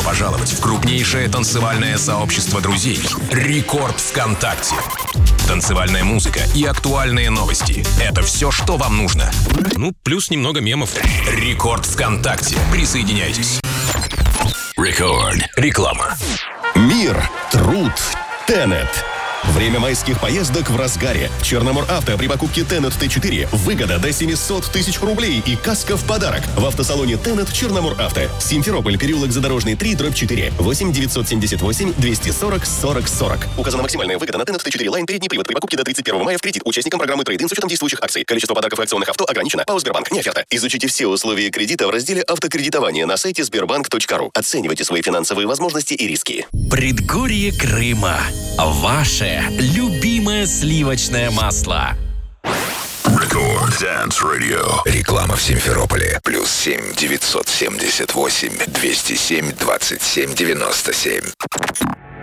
пожаловать в крупнейшее танцевальное сообщество друзей «Рекорд ВКонтакте». Танцевальная музыка и актуальные новости – это все, что вам нужно. Ну, плюс немного мемов. «Рекорд ВКонтакте». Присоединяйтесь. Рекорд. Реклама. Мир, труд, Тенет. Время майских поездок в разгаре. Черномор-Авто при покупке Тенет Т4 выгода до 700 тысяч рублей и каска в подарок. В автосалоне Тенет Черномор-Авто. Симферополь, переулок Задорожный, 3/4. 8 978 240 40 40. Указана максимальная выгода на Тенет Т4 Line передний привод при покупке до 31 мая в кредит участникам программы трейд-ин с учетом действующих акций. Количество подарков и акционных авто ограничено. ПАО «Сбербанк». Не оферта. Изучите все условия кредита в разделе «Автокредитование» на сайте sberbank.ru. Оценивайте свои финансовые возможности и риски. Предгорье Крыма. Ваше любимое сливочное масло. Record Dance Radio. Реклама в Симферополе. +7 978 207 27 97.